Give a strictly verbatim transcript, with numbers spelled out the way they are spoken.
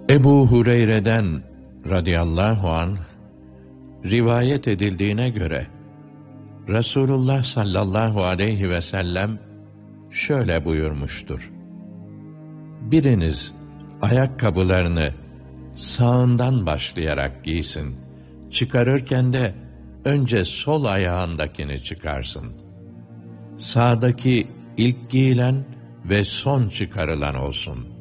Ebu Hureyre'den radıyallahu anh rivayet edildiğine göre Resulullah sallallahu aleyhi ve sellem şöyle buyurmuştur: biriniz ayakkabılarını sağından başlayarak giysin, çıkarırken de önce sol ayağındakini çıkarsın. Sağdaki ilk giyilen ve son çıkarılan olsun.